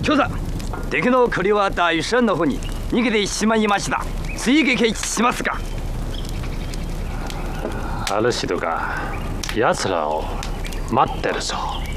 教さん、敵の栗は大山の方に逃げてしまいました。追撃しますか？ アルシドが奴らを待ってるぞ。